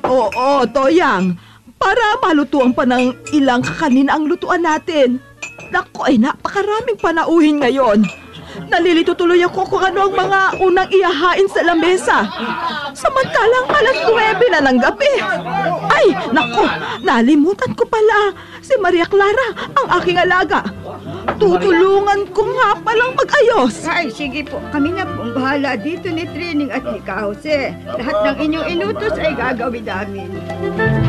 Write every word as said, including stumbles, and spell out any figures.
Oo, Toyang. Para malutuan pa ng ilang kakanin ang lutuan natin. Naku, ay napakaraming panauhin ngayon. Nalilito tuloy ako kung ano ang mga unang ihahain sa lamesa. Samantalang alas nuwebe na ng gabi. Ay, naku, nalimutan ko pala. Si Maria Clara, ang aking alaga. Tutulungan ko nga palang mag-ayos. Ay, sige po. Kami na pong bahala dito ni Trining at ni Ka Jose. Lahat ng inyong inutos ay gagawin namin.